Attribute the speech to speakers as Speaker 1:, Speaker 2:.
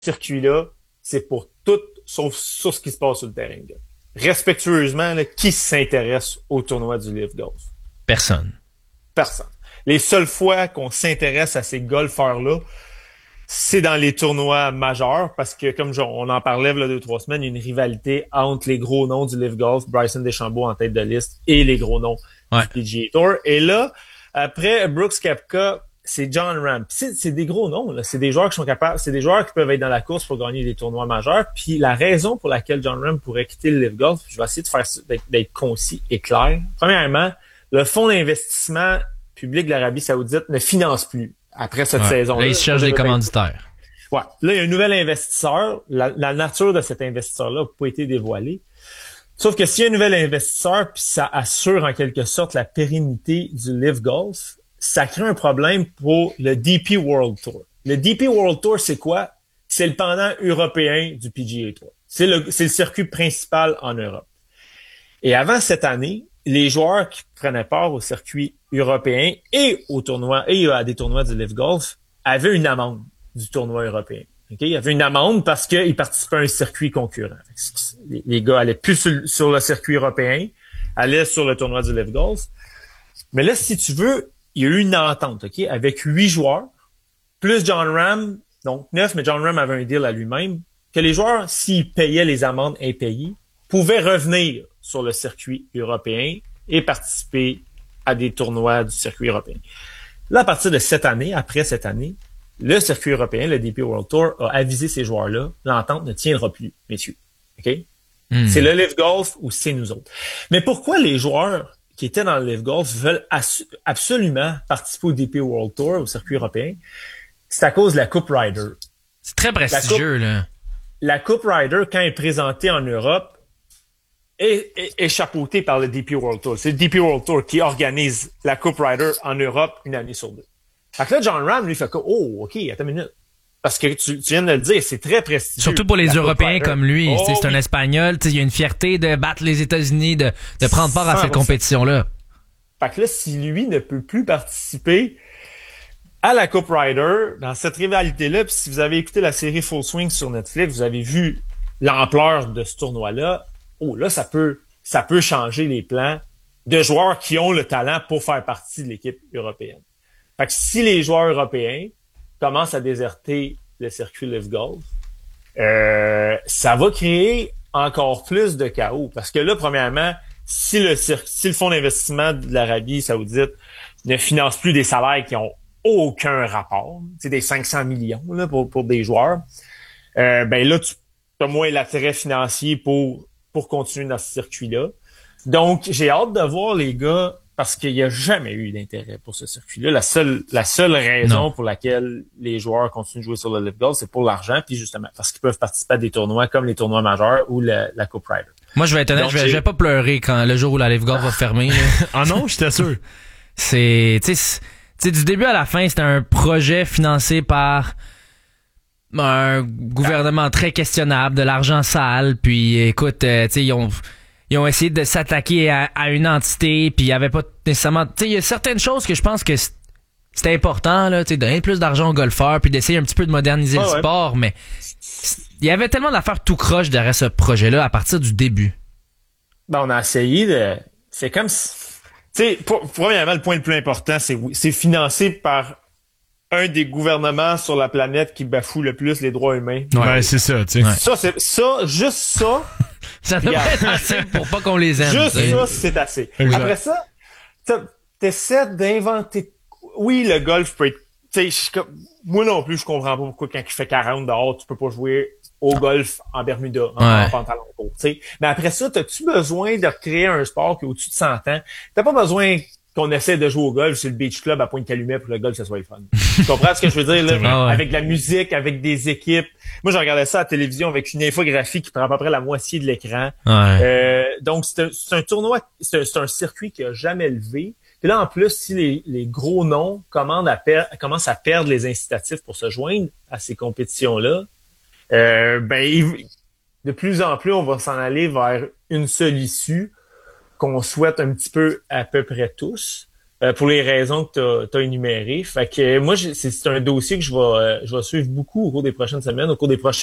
Speaker 1: circuit-là, c'est pour tout sauf sur ce qui se passe sur le terrain. Là. Respectueusement, là, qui s'intéresse au tournoi du Live Golf?
Speaker 2: Personne.
Speaker 1: Personne. Les seules fois qu'on s'intéresse à ces golfeurs-là, c'est dans les tournois majeurs, parce que comme on en parlait il y a 2-3 semaines, il y a une rivalité entre les gros noms du Live Golf, Bryson DeChambeau en tête de liste, et les gros noms du PGA Tour. Et là, après Brooks Koepka, c'est John Ram. C'est des gros noms, là. C'est des joueurs qui sont capables, c'est des joueurs qui peuvent être dans la course pour gagner des tournois majeurs. Puis la raison pour laquelle John Ram pourrait quitter le Live Golf, je vais essayer d'être concis et clair. Premièrement, le fonds d'investissement public de l'Arabie Saoudite ne finance plus après cette saison-là.
Speaker 2: Là, ils cherchent des commanditaires.
Speaker 1: Ouais. Là, il y a un nouvel investisseur. La nature de cet investisseur-là n'a pas été dévoilée. Sauf que s'il y a un nouvel investisseur, puis ça assure en quelque sorte la pérennité du Live Golf, ça crée un problème pour le DP World Tour. Le DP World Tour, c'est quoi? C'est le pendant européen du PGA Tour. C'est le circuit principal en Europe. Et avant cette année, les joueurs qui prenaient part au circuit européen et au tournoi et à des tournois du Live Golf avaient une amende du tournoi européen. Okay? Il y avait une amende parce qu'ils participaient à un circuit concurrent. Les gars allaient plus sur le circuit européen, allaient sur le tournoi du Live Golf. Mais là, si tu veux, il y a eu une entente, OK, avec 8 joueurs, plus John Ram, donc 9, mais John Ram avait un deal à lui-même, que les joueurs, s'ils payaient les amendes impayées, pouvaient revenir sur le circuit européen et participer à des tournois du circuit européen. Là, à partir de cette année, après cette année, le circuit européen, le DP World Tour, a avisé ces joueurs-là, l'entente ne tiendra plus, messieurs. OK? C'est le Live Golf ou c'est nous autres. Mais pourquoi les joueurs qui étaient dans le Live Golf veulent absolument participer au DP World Tour, au circuit européen? C'est à cause de la Coupe Ryder.
Speaker 2: C'est très prestigieux, là.
Speaker 1: La Coupe Ryder, quand elle est présentée en Europe, est chapeautée par le DP World Tour. C'est le DP World Tour qui organise la Coupe Ryder en Europe une année sur deux. Fait que là, John Ram, lui, fait que, OK, attends une minute. Parce que tu viens de le dire, c'est très prestigieux.
Speaker 2: Surtout pour les Européens comme lui. C'est un Espagnol. Il y a une fierté de battre les États-Unis, de prendre part à cette compétition-là.
Speaker 1: Fait que là, si lui ne peut plus participer à la Coupe Ryder, dans cette rivalité-là, puis si vous avez écouté la série Full Swing sur Netflix, vous avez vu l'ampleur de ce tournoi-là. Oh, là, ça peut changer les plans de joueurs qui ont le talent pour faire partie de l'équipe européenne. Fait que si les joueurs européens commencent à déserter le circuit Live Golf, ça va créer encore plus de chaos. Parce que là, premièrement, si le fonds d'investissement de l'Arabie Saoudite ne finance plus des salaires qui ont aucun rapport, c'est des 500 millions là, pour des joueurs, ben là, tu as moins l'attrait financier pour continuer dans ce circuit-là. Donc, j'ai hâte de voir les gars, parce qu'il n'y a jamais eu d'intérêt pour ce circuit-là. La seule raison pour laquelle les joueurs continuent de jouer sur le Live Golf, c'est pour l'argent, puis justement, parce qu'ils peuvent participer à des tournois comme les tournois majeurs ou la Coupe Ryder.
Speaker 2: Moi, je vais être honnête, je vais pas pleurer quand le jour où la Live Golf va fermer. Là.
Speaker 3: Ah non, j'étais sûr.
Speaker 2: C'est du début à la fin, c'était un projet financé par un gouvernement très questionnable, de l'argent sale, puis écoute, ils ont essayé de s'attaquer à une entité, puis il y avait pas nécessairement, il y a certaines choses que je pense que c'était important là, donner plus d'argent aux golfeurs, puis d'essayer un petit peu de moderniser le sport, mais il y avait tellement d'affaires tout croche derrière ce projet-là à partir du début.
Speaker 1: Ben, on a essayé de, c'est comme si, premièrement, le point le plus important, c'est financé par un des gouvernements sur la planète qui bafoue le plus les droits humains.
Speaker 3: Ouais, c'est ça, tu sais.
Speaker 1: Juste ça.
Speaker 2: Ça devrait être assez pour pas qu'on les aime.
Speaker 1: Juste ça, c'est assez. Exact. Après ça, t'essaies d'inventer. Oui, le golf peut être, moi non plus, je comprends pas pourquoi quand il fait 40 dehors, tu peux pas jouer au golf en Bermuda, en pantalon court, tu sais. Mais après ça, t'as-tu besoin de créer un sport qui est au-dessus de 100 ans? T'as pas besoin qu'on essaie de jouer au golf sur le beach club à Pointe-Calumet pour que le golf, ça soit le fun. Tu comprends ce que je veux dire, là? Avec de la musique, avec des équipes. Moi, je regardais ça à la télévision avec une infographie qui prend à peu près la moitié de l'écran. Donc, c'est un tournoi, c'est un circuit qui a jamais levé. Puis là, en plus, si les gros noms commencent à perdre les incitatifs pour se joindre à ces compétitions-là, de plus en plus, on va s'en aller vers une seule issue qu'on souhaite un petit peu à peu près tous. pour les raisons que tu as énumérées. Fait que moi, c'est un dossier que je vais suivre beaucoup au cours des prochaines semaines, au cours des prochains